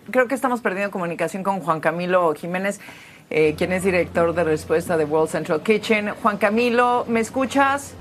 creo que estamos perdiendo comunicación con Juan Camilo Jiménez, quien es director de respuesta de World Central Kitchen. Juan Camilo, ¿me escuchas?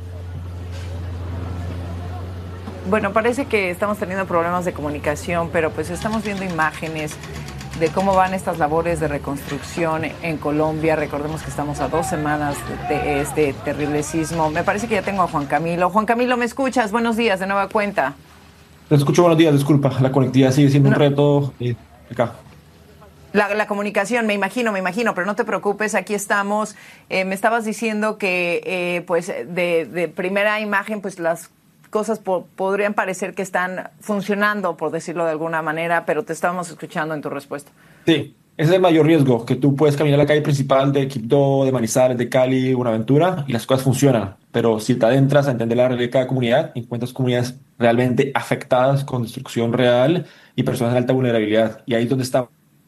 Bueno, parece que estamos teniendo problemas de comunicación, pero pues estamos viendo imágenes de cómo van estas labores de reconstrucción en Colombia. Recordemos que estamos a 2 semanas de este terrible sismo. Me parece que ya tengo a Juan Camilo. Juan Camilo, ¿me escuchas? Buenos días, de nueva cuenta. Te escucho, buenos días, disculpa, la conectividad sigue siendo un No, reto acá. la comunicación, me imagino, pero no te preocupes, aquí estamos. Me estabas diciendo que, pues, de primera imagen, pues las cosas podrían parecer que están funcionando, por decirlo de alguna manera, pero te estábamos escuchando en tu respuesta. Sí, ese es el mayor riesgo, que tú puedes caminar la calle principal de Quibdó, de Manizales, de Cali, Buenaventura, y las cosas funcionan. Pero si te adentras a entender la realidad de cada comunidad, encuentras comunidades realmente afectadas con destrucción real y personas de alta vulnerabilidad. Y ahí es donde está.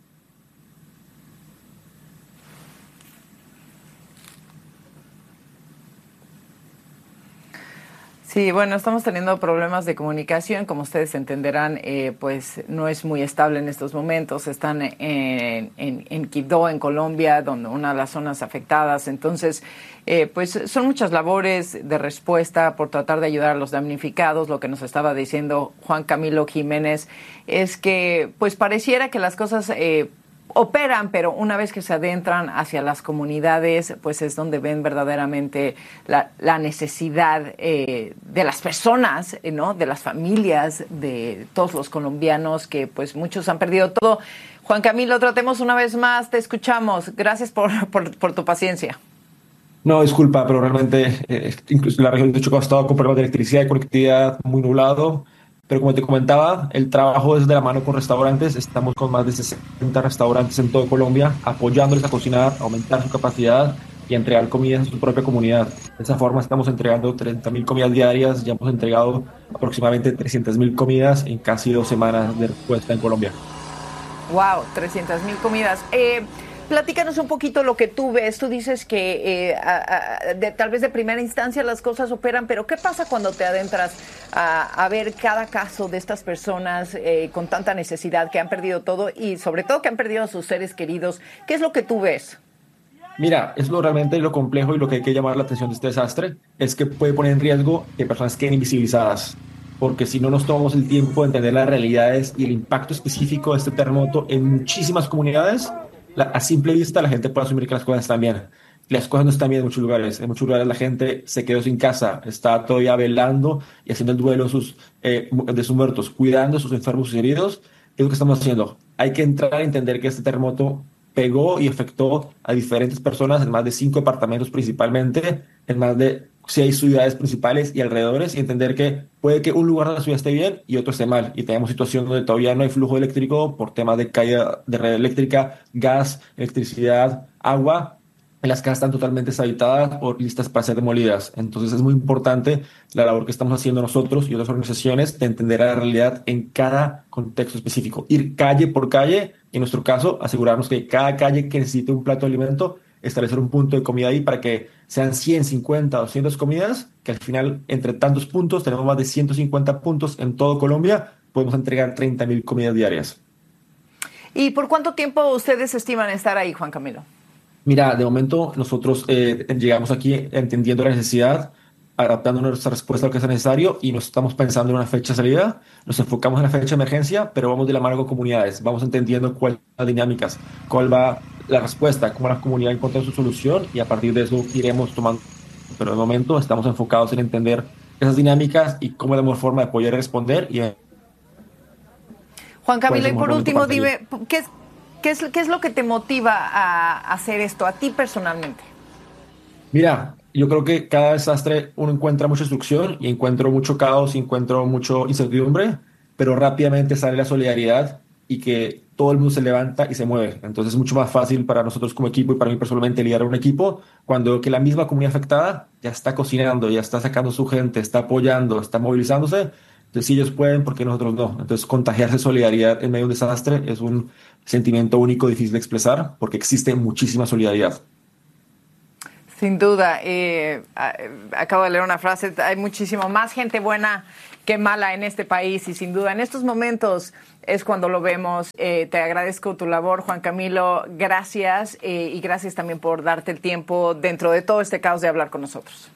Sí, bueno, estamos teniendo problemas de comunicación, como ustedes entenderán, pues no es muy estable en estos momentos. Están en Quibdó, en Colombia, donde una de las zonas afectadas. Entonces, pues son muchas labores de respuesta por tratar de ayudar a los damnificados. Lo que nos estaba diciendo Juan Camilo Jiménez es que, pues pareciera que las cosas operan, pero una vez que se adentran hacia las comunidades, pues es donde ven verdaderamente la necesidad de las personas, ¿no? De las familias, de todos los colombianos, que pues muchos han perdido todo. Juan Camilo, tratemos una vez más, te escuchamos. Gracias por tu paciencia. No, disculpa, pero realmente incluso la región de Chocó ha estado con problemas de electricidad y conectividad muy nublado. Pero como te comentaba, el trabajo es de la mano con restaurantes. Estamos con más de 60 restaurantes en toda Colombia, apoyándoles a cocinar, a aumentar su capacidad y a entregar comidas a su propia comunidad. De esa forma estamos entregando 30.000 comidas diarias. Ya hemos entregado aproximadamente 300.000 comidas en casi 2 semanas de respuesta en Colombia. Wow, 300,000 comidas. Platícanos un poquito lo que tú ves. Tú dices que tal vez de primera instancia las cosas operan, pero ¿qué pasa cuando te adentras a ver cada caso de estas personas con tanta necesidad, que han perdido todo y sobre todo que han perdido a sus seres queridos? ¿Qué es lo que tú ves? Mira, es lo realmente lo complejo y lo que hay que llamar la atención de este desastre es que puede poner en riesgo que personas queden invisibilizadas, porque si no nos tomamos el tiempo de entender las realidades y el impacto específico de este terremoto en muchísimas comunidades, a simple vista la gente puede asumir que las cosas están bien. Las cosas no están bien en muchos lugares. En muchos lugares la gente se quedó sin casa, está todavía velando y haciendo el duelo de sus muertos, cuidando a sus enfermos, sus heridos. Es lo que estamos haciendo. Hay que entrar a entender que este terremoto pegó y afectó a diferentes personas en más de 5 departamentos principalmente, en más de 6 ciudades principales y alrededores, y entender que puede que un lugar de la ciudad esté bien y otro esté mal. Y tenemos situaciones donde todavía no hay flujo eléctrico por temas de caída de red eléctrica, gas, electricidad, agua. Las casas están totalmente deshabitadas o listas para ser demolidas. Entonces es muy importante la labor que estamos haciendo nosotros y otras organizaciones de entender la realidad en cada contexto específico. Ir calle por calle, en nuestro caso, asegurarnos que cada calle que necesite un plato de alimento, establecer un punto de comida ahí para que sean 100, 50, 200 comidas, que al final, entre tantos puntos, tenemos más de 150 puntos en todo Colombia, podemos entregar 30.000 comidas diarias. ¿Y por cuánto tiempo ustedes estiman estar ahí, Juan Camilo? Mira, de momento nosotros llegamos aquí entendiendo la necesidad, adaptando nuestra respuesta a lo que es necesario y nos estamos pensando en una fecha de salida. Nos enfocamos en la fecha de emergencia, pero vamos de la mano con comunidades. Vamos entendiendo cuáles son las dinámicas, cuál va la respuesta, cómo la comunidad encuentra su solución y a partir de eso iremos tomando. Pero de momento estamos enfocados en entender esas dinámicas y cómo es la mejor forma de poder responder y Juan cuál es Camilo, el y mejor por momento para último, salir. dime, ¿qué es lo que te motiva a hacer esto, a ti personalmente? Mira, yo creo que cada desastre uno encuentra mucha destrucción y encuentro mucho caos y encuentro mucho incertidumbre, pero rápidamente sale la solidaridad y que todo el mundo se levanta y se mueve. Entonces es mucho más fácil para nosotros como equipo y para mí personalmente liderar un equipo cuando veo que la misma comunidad afectada ya está cocinando, ya está sacando su gente, está apoyando, está movilizándose. Entonces si ellos pueden, ¿por qué nosotros no? Entonces contagiarse de solidaridad en medio de un desastre es un sentimiento único, difícil de expresar, porque existe muchísima solidaridad. Sin duda, acabo de leer una frase, hay muchísimo más gente buena que mala en este país y sin duda en estos momentos es cuando lo vemos. Te agradezco tu labor, Juan Camilo, gracias, y gracias también por darte el tiempo dentro de todo este caos de hablar con nosotros.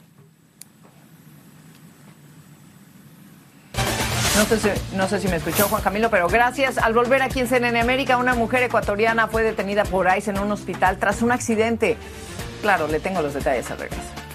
No sé si me escuchó Juan Camilo, pero gracias. Al volver aquí en CNN América, una mujer ecuatoriana fue detenida por ICE en un hospital tras un accidente. Claro, le tengo los detalles al regreso.